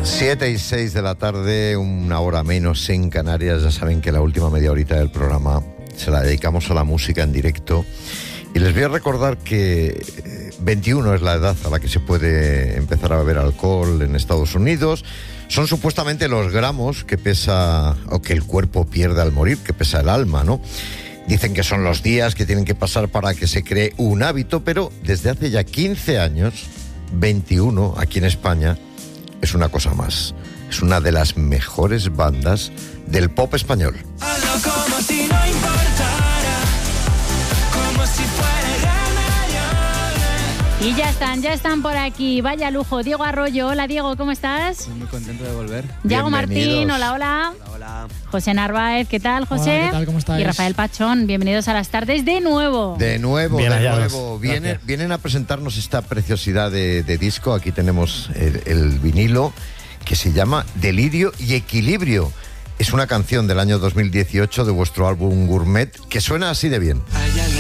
7:06 de la tarde, una hora menos en Canarias. Ya saben que la última media horita del programa se la dedicamos a la música en directo. Y les voy a recordar que 21 es la edad a la que se puede empezar a beber alcohol en Estados Unidos. Son supuestamente los gramos que pesa, o que el cuerpo pierde al morir, que pesa el alma, ¿no? Dicen que son los días que tienen que pasar para que se cree un hábito, pero desde hace ya 15 años, 21 aquí en España, es una cosa más. Es una de las mejores bandas del pop español. Como si no importara, como si fuera Y ya están por aquí. Vaya lujo. Diego Arroyo. Hola, Diego, ¿cómo estás? Estoy muy contento de volver. Yago Martín, hola. Hola, hola. José Narváez, ¿qué tal, José? Hola, ¿qué tal? ¿Cómo estáis? Y Rafael Pachón, bienvenidos a las tardes de nuevo. De nuevo. Gracias. Vienen a presentarnos esta preciosidad de disco. Aquí tenemos el vinilo que se llama Delirio y Equilibrio. Es una canción del año 2018 de vuestro álbum Gourmet que suena así de bien.